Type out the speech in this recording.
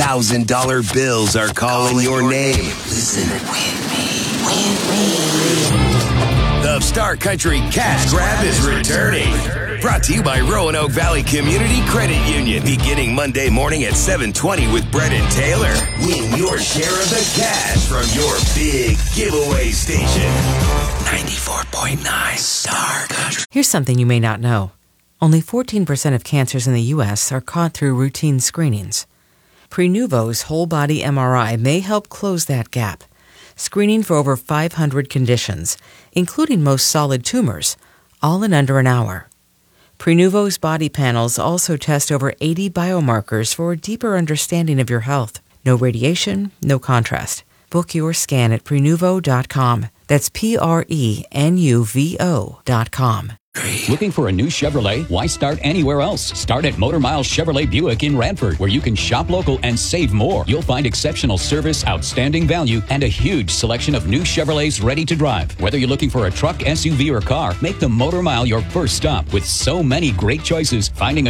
$1,000 bills are calling your name. Listen, win me. The Star Country Cash Grab is returning. Brought to you by Roanoke Valley Community Credit Union. Beginning Monday morning at 7:20 with Brett and Taylor. Win your share of the cash from your big giveaway station. 94.9 Star Country. Here's something you may not know. Only 14% of cancers in the U.S. are caught through routine screenings. Prenuvo's whole-body MRI may help close that gap, screening for over 500 conditions, including most solid tumors, all in under an hour. Prenuvo's body panels also test over 80 biomarkers for a deeper understanding of your health. No radiation, no contrast. Book your scan at Prenuvo.com. That's Prenuvo.com. Looking for a new Chevrolet? Why start anywhere else? Start at Motor Miles Chevrolet Buick in Radford, where you can shop local and save more. You'll find exceptional service, outstanding value, and a huge selection of new Chevrolets ready to drive. Whether you're looking for a truck, SUV, or car, make the Motor Mile your first stop. With so many great choices, finding a